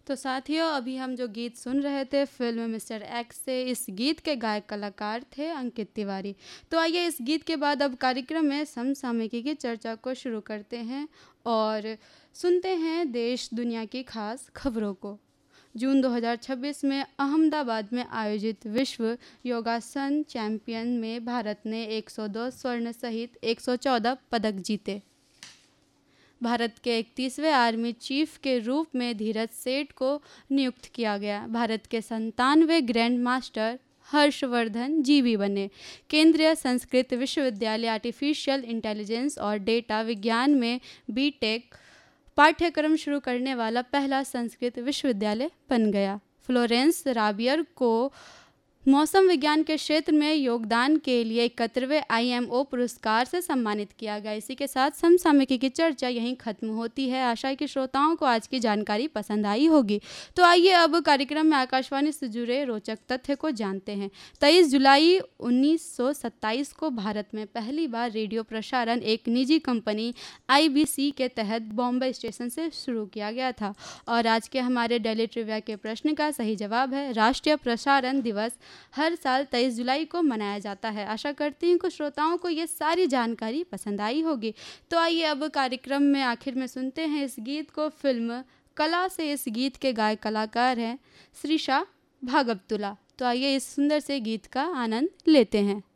तो साथियों, अभी हम जो गीत सुन रहे थे फिल्म मिस्टर एक्स से, इस गीत के गायक कलाकार थे अंकित तिवारी। तो आइए इस गीत के बाद अब कार्यक्रम में समसामयिकी की चर्चा को शुरू करते हैं और सुनते हैं देश दुनिया की खास खबरों को। जून 2026 में अहमदाबाद में आयोजित विश्व योगासन चैंपियन में भारत ने 102 स्वर्ण सहित 114 पदक जीते। भारत के 31वें आर्मी चीफ के रूप में धीरज सेठ को नियुक्त किया गया। भारत के 97वें ग्रैंड मास्टर हर्षवर्धन जीवी बने। केंद्रीय संस्कृत विश्वविद्यालय आर्टिफिशियल इंटेलिजेंस और डेटा विज्ञान में बीटेक पाठ्यक्रम शुरू करने वाला पहला संस्कृत विश्वविद्यालय बन गया। फ्लोरेंस राबियर को मौसम विज्ञान के क्षेत्र में योगदान के लिए 71वें IMO पुरस्कार से सम्मानित किया गया। इसी के साथ समसामयिकी की चर्चा यहीं खत्म होती है। आशा है कि श्रोताओं को आज की जानकारी पसंद आई होगी। तो आइए अब कार्यक्रम में आकाशवाणी से जुड़े रोचक तथ्य को जानते हैं। 23 जुलाई 1927 को भारत में पहली बार रेडियो प्रसारण एक निजी कंपनी IBC के तहत बॉम्बे स्टेशन से शुरू किया गया था। और आज के हमारे डेली ट्रिविया के प्रश्न का सही जवाब है राष्ट्रीय प्रसारण दिवस हर साल 23 जुलाई को मनाया जाता है। आशा करती हूँ कि श्रोताओं को ये सारी जानकारी पसंद आई होगी। तो आइए अब कार्यक्रम में आखिर में सुनते हैं इस गीत को। फिल्म कला से इस गीत के गायक कलाकार हैं श्रीशा भागवतुला। तो आइए इस सुंदर से गीत का आनंद लेते हैं।